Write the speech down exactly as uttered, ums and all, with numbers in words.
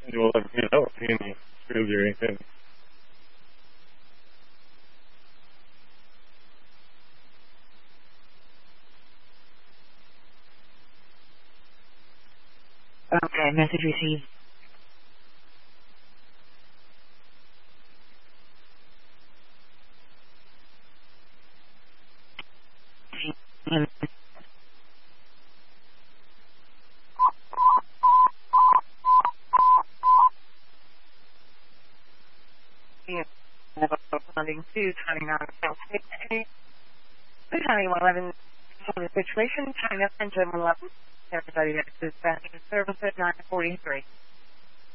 You will let me know if he any screws or anything. Okay, message received. Responding to twenty-nine South State, twenty-one eleven for the situation, China, Engine eleven. Everybody at dispatch service at nine forty-three.